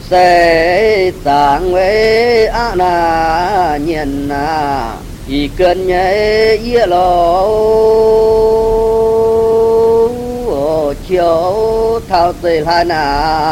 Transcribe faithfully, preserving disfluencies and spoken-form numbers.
sẽ tạng với á na nhiên na y cơn nhé yê lô chiếu thao tê lai na